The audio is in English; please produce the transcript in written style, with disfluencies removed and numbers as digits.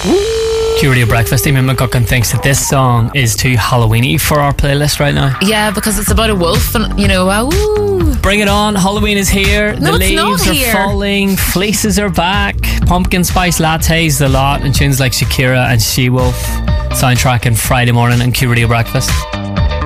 Q Radio Breakfast. Amy McGuckin thinks that this song is too Halloweeny for our playlist right now. Yeah, because it's about a wolf and, you know, Bring it on. Halloween is here. No, the leaves are falling. Fleeces are back. Pumpkin spice lattes, the lot, and tunes like Shakira and She-Wolf. Soundtrack and Friday morning and Q Radio Breakfast.